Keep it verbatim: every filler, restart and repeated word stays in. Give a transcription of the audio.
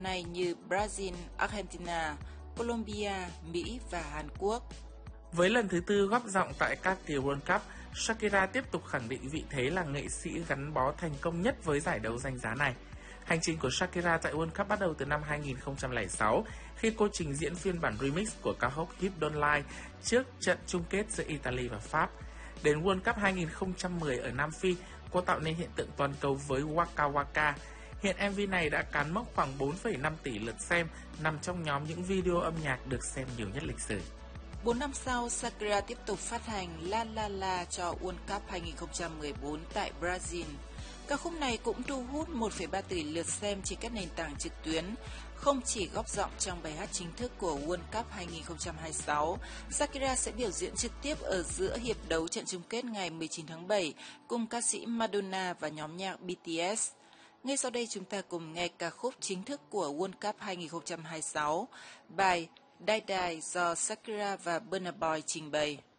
này như Brazil, Argentina, Colombia, Mỹ và Hàn Quốc. Với lần thứ tư góp giọng tại các kỳ World Cup, Shakira tiếp tục khẳng định vị thế là nghệ sĩ gắn bó thành công nhất với giải đấu danh giá này. Hành trình của Shakira tại World Cup bắt đầu từ năm hai nghìn không trăm lẻ sáu khi cô trình diễn phiên bản remix của ca khúc Hips Don't Lie trước trận chung kết giữa Italy và Pháp. Đến World Cup hai nghìn không trăm mười ở Nam Phi, cô tạo nên hiện tượng toàn cầu với Waka Waka. Hiện em vê này đã cán mốc khoảng bốn phẩy năm tỷ lượt xem, nằm trong nhóm những video âm nhạc được xem nhiều nhất lịch sử. Bốn năm sau, Shakira tiếp tục phát hành La La La cho World Cup hai nghìn không trăm mười bốn tại Brazil. Ca khúc này cũng thu hút một phẩy ba tỷ lượt xem trên các nền tảng trực tuyến. Không chỉ góp giọng trong bài hát chính thức của World Cup hai nghìn không trăm hai mươi sáu, Shakira sẽ biểu diễn trực tiếp ở giữa hiệp đấu trận chung kết ngày mười chín tháng bảy cùng ca sĩ Madonna và nhóm nhạc bê tê ét. Ngay sau đây chúng ta cùng nghe ca khúc chính thức của World Cup hai nghìn không trăm hai mươi sáu, bài Die Die do Shakira và Burna Boy trình bày.